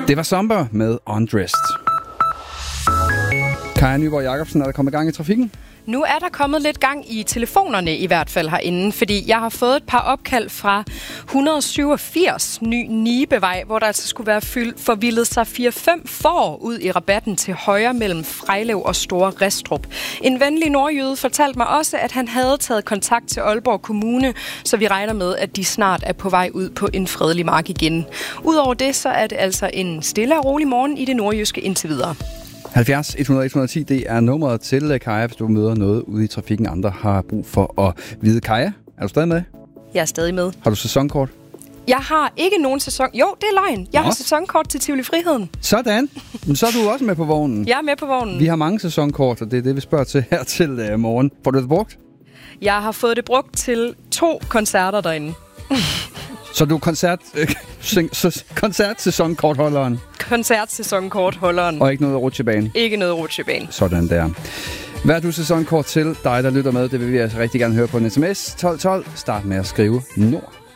Det var Somber med Undressed. Kaja Nyborg Jacobsen, er der kommet gang i trafikken? Nu er der kommet lidt gang i telefonerne i hvert fald herinde, fordi jeg har fået et par opkald fra 187 Ny Nibevej, hvor der altså skulle være forvildet sig 4-5 får ud i rabatten til højre mellem Frejlev og Store Restrup. En venlig nordjyde fortalte mig også, at han havde taget kontakt til Aalborg Kommune, så vi regner med, at de snart er på vej ud på en fredelig mark igen. Udover det, så er det altså en stille og rolig morgen i det nordjyske indtil videre. 70 100 110, det er nummeret til Kaja, hvis du møder noget ude i trafikken, andre har brug for at vide. Kaja, er du stadig med? Jeg er stadig med. Har du sæsonkort? Jeg har ikke nogen sæson... Jo, det er løgn. Jeg har sæsonkort til Tivoli Friheden. Sådan. Men så er du også med på vognen. Jeg er med på vognen. Vi har mange sæsonkort, og det er det, vi spørger til her til morgen. Får du det brugt? Jeg har fået det brugt til 2 koncerter derinde. Så du er koncertsæsonkortholderen? Koncertsæsonkortholderen. Og ikke noget rutsjebane? Ikke noget rutsjebane. Sådan der. Hvad er du sæsonkort til? Dig, der lytter med, det vil vi altså rigtig gerne høre på en sms. 1212. Start med at skrive Nord.